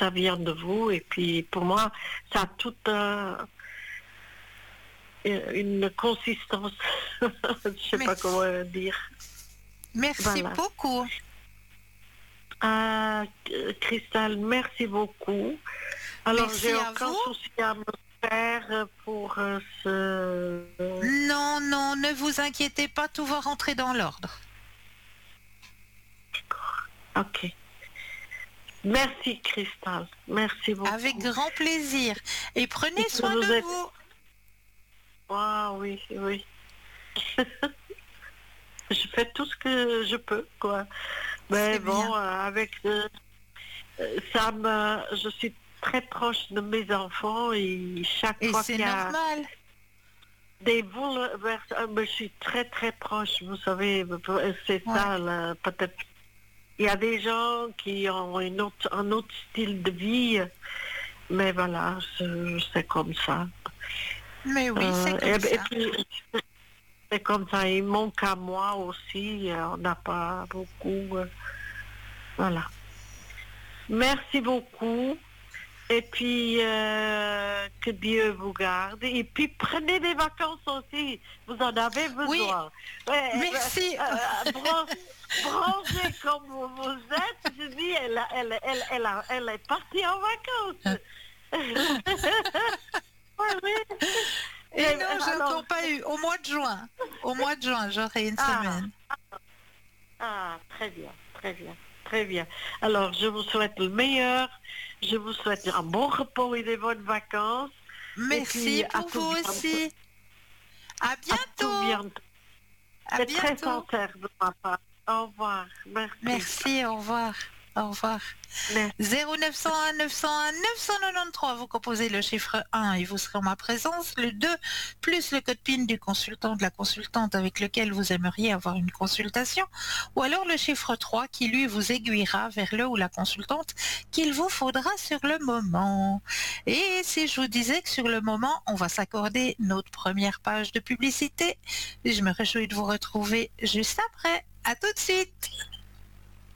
ça vient de vous. Et puis pour moi, ça a toute une consistance. Je ne sais pas comment dire. Merci Voilà. beaucoup. Christelle, merci beaucoup. Alors, Merci j'ai à aucun vous. souci à me faire pour ce... Non, non, ne vous inquiétez pas, tout va rentrer dans l'ordre. Ok. Merci, Christelle. Merci beaucoup. Avec grand plaisir. Et prenez soin Vous de êtes... vous. Ah oui, oui. Je fais tout ce que je peux, quoi. Mais C'est bon, bien. avec je suis très proche de mes enfants et chaque Et fois c'est qu'il y a normal. des bouleversements, je suis très très proche, vous savez, c'est Ouais. ça, peut-être. Il y a des gens qui ont un autre style de vie, mais voilà, c'est comme ça. Mais oui, c'est comme Et ça. puis, c'est comme ça, il manque à moi aussi, on n'a pas beaucoup. Voilà. Merci beaucoup. Et puis, que Dieu vous garde. Et puis, prenez des vacances aussi. Vous en avez Oui, besoin. Ouais, merci. bronzée comme vous êtes, je dis, elle est partie en vacances. Ouais, oui. Et non, j'ai Alors, encore pas eu. Au mois de juin. Au mois de juin, j'aurai une ah, semaine. très bien, très bien, très bien. Alors, je vous souhaite le meilleur. Je vous souhaite un bon repos et des bonnes vacances. Et puis, Merci à pour tout vous bientôt. aussi. À À tout bientôt. bientôt. À C'est très bientôt. sincère de ma part. Au revoir. Merci. Merci, au revoir. Au revoir. Merci. 0901 901 993, vous composez le chiffre 1 et vous serez en ma présence. Le 2, plus le code PIN du consultant, de la consultante avec lequel vous aimeriez avoir une consultation. Ou alors le chiffre 3 qui lui vous aiguillera vers le ou la consultante qu'il vous faudra sur le moment. Et si je vous disais que sur le moment, on va s'accorder notre première page de publicité, je me réjouis de vous retrouver juste après. À tout de suite.